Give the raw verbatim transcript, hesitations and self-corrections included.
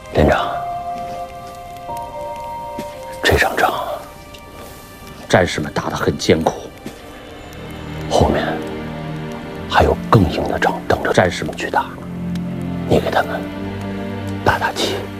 连长，这场仗，战士们打得很艰苦，后面还有更硬的仗等着战士们去打，你给他们打打气。